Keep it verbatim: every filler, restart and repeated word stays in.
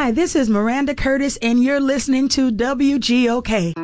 Hi, this is Miranda Curtis, and you're listening to W G O K.